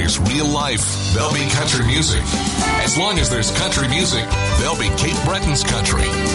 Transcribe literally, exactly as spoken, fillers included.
there's real life, there'll be country music. As long as there's country music, there'll be Cape Breton's country.